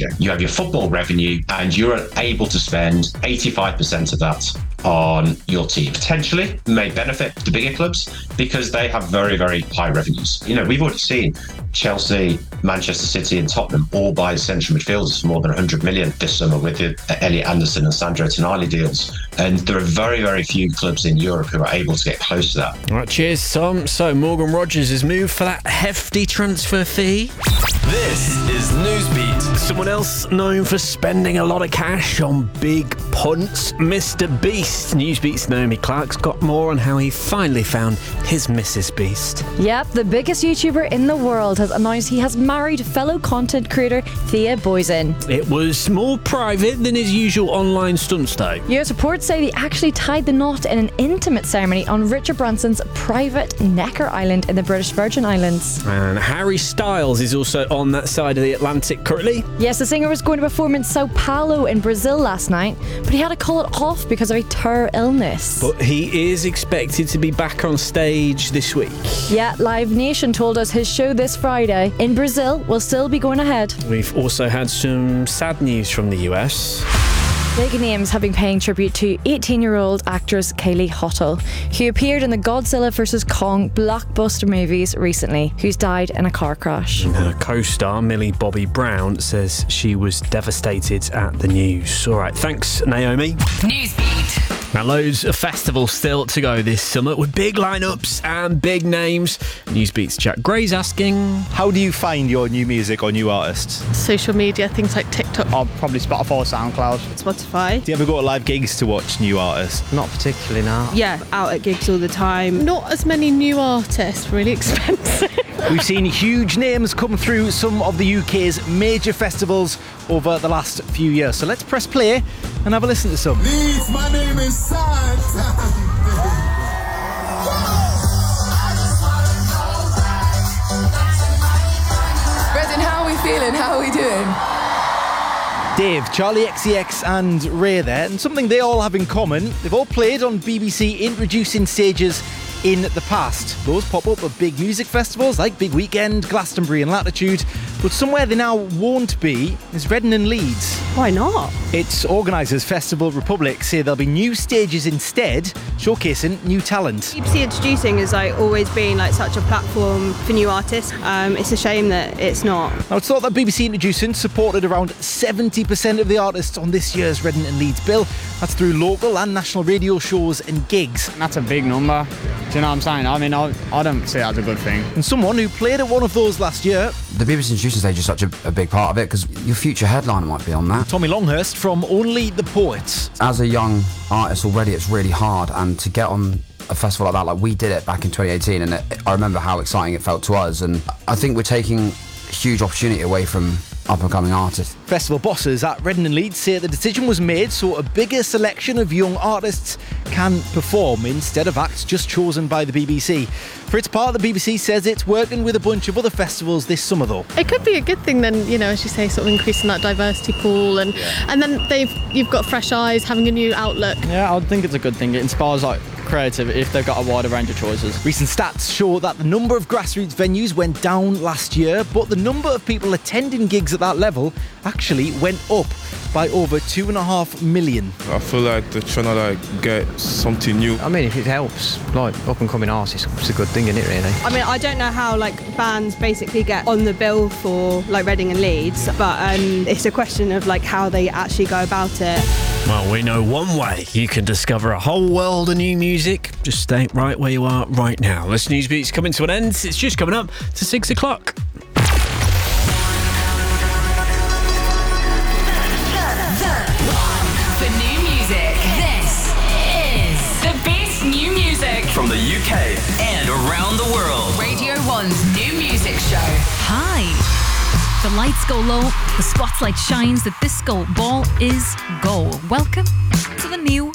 ago. You have your football revenue, and you're able to spend 85% of that on your team. Potentially may benefit the bigger clubs because they have very, very high revenues. We've already seen Chelsea, Manchester City and Tottenham all buy central midfielders for more than 100 million this summer with the Elliot Anderson and Sandro Tonali deals. And there are very, very few clubs in Europe who are able to get close to that. All right, cheers, Tom. So Morgan Rogers has moved for that hefty transfer fee. This is Newsbeat. Someone else known for spending a lot of cash on big punts, Mr. Beast. Newsbeat's Naomi Clark's got more on how he finally found his Mrs. Beast. Yep, the biggest YouTuber in the world has announced he has married fellow content creator Thea Boysen. It was more private than his usual online stunts, though. US reports say he actually tied the knot in an intimate ceremony on Richard Branson's private Necker Island in the British Virgin Islands. And Harry Styles is also on that side of the Atlantic currently. Yes, the singer was going to perform in Sao Paulo in Brazil last night, but he had to call it off because of a terror illness. But he is expected to be back on stage this week. Yeah, Live Nation told us his show this Friday in Brazil will still be going ahead. We've also had some sad news from the US. Big names have been paying tribute to 18-year-old actress Kaylee Hottle, who appeared in the Godzilla vs. Kong blockbuster movies recently, who's died in a car crash. Her co-star, Millie Bobby Brown, says she was devastated at the news. All right, thanks, Naomi. Newsbeat. Now, loads of festivals still to go this summer with big lineups and big names. Newsbeat's Jack Gray's asking, how do you find your new music or new artists? Social media, things like TikTok. Or probably Spotify or SoundCloud. Spotify. Do you ever go to live gigs to watch new artists? Not particularly, now. Yeah, out at gigs all the time. Not as many new artists, really expensive. We've seen huge names come through some of the UK's major festivals over the last few years. So let's press play and have a listen to some. Leeds, my name is Santa. Resin, how are we feeling? How are we doing? Dave, Charlie XCX and Ray there, and something they all have in common, they've all played on BBC introducing stages in the past. Those pop up at big music festivals like Big Weekend, Glastonbury and Latitude, but somewhere they now won't be is Reading and Leeds. Why not? Its organisers, Festival Republic, say there'll be new stages instead, showcasing new talent. BBC Introducing has always been such a platform for new artists. It's a shame that it's not. Now, it's thought that BBC Introducing supported around 70% of the artists on this year's Reading and Leeds bill. That's through local and national radio shows and gigs. That's a big number. Do you know what I'm saying? I mean, I don't see that as a good thing. And someone who played at one of those last year. The BBC Introducing stage is such a big part of it because your future headliner might be on that. Tommy Longhurst from Only the Poets. As a young artist already, it's really hard, and to get on a festival like that, like we did it back in 2018, and I remember how exciting it felt to us, and I think we're taking a huge opportunity away from up-and-coming artists. Festival bosses at Reading and Leeds say the decision was made so a bigger selection of young artists can perform instead of acts just chosen by the BBC. For its part, the BBC says it's working with a bunch of other festivals this summer though. It could be a good thing then, as you say, sort of increasing that diversity pool and then you've got fresh eyes, having a new outlook. Yeah, I think it's a good thing. It inspires creativity if they've got a wider range of choices. Recent stats show that the number of grassroots venues went down last year, but the number of people attending gigs at that level actually went up by over 2.5 million. I feel like they're trying to get something new. I mean, if it helps, up and coming artists, it's a good thing, isn't it, really? I mean, I don't know how bands basically get on the bill for Reading and Leeds, but it's a question of how they actually go about it. Well, we know one way you can discover a whole world of new music. Just stay right where you are right now. This Newsbeat's coming to an end. It's just coming up to 6 o'clock. For new music, this is the best new music from the UK and around the world. Radio 1's new music show. Hi. The lights go low, the spotlight shines, the disco ball is go. Welcome to the new